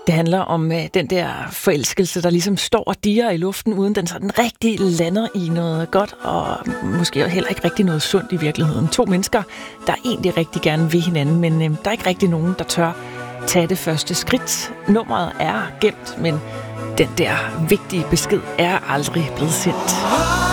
Det handler om den der forelskelse, der ligesom står og dirrer i luften, uden den sådan rigtig lander i noget godt, og måske heller ikke rigtig noget sundt i virkeligheden. To mennesker, der egentlig rigtig gerne vil hinanden, men der er ikke rigtig nogen, der tør tage det første skridt. Nummeret er gemt, men den der vigtige besked er aldrig blevet sendt.